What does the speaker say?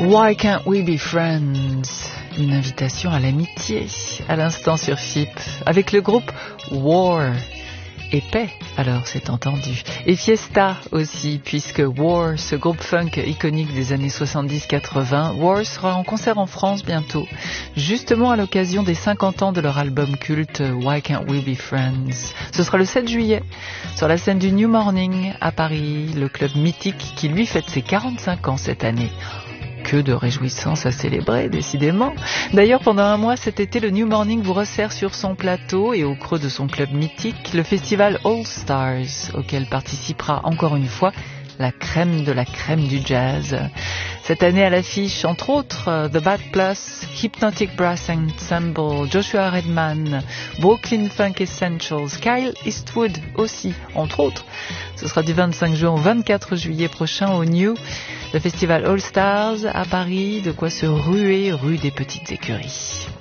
Why Can't We Be Friends? Une invitation à l'amitié, à l'instant sur FIP, avec le groupe War. Et paix, alors c'est entendu. Et Fiesta aussi, puisque War, ce groupe funk iconique des années 70-80, War sera en concert en France bientôt, justement à l'occasion des 50 ans de leur album culte Why Can't We Be Friends. Ce sera le 7 juillet, sur la scène du New Morning à Paris, le club mythique qui lui fête ses 45 ans cette année. Que de réjouissances à célébrer, décidément. D'ailleurs, pendant un mois cet été, le New Morning vous resserre sur son plateau et au creux de son club mythique, le festival All Stars, auquel participera encore une fois la crème de la crème du jazz. Cette année à l'affiche, entre autres, The Bad Plus, Hypnotic Brass Ensemble, Joshua Redman, Brooklyn Funk Essentials, Kyle Eastwood aussi, entre autres. Ce sera du 25 juin au 24 juillet prochain au New, le festival All Stars à Paris, de quoi se ruer rue des Petites Écuries.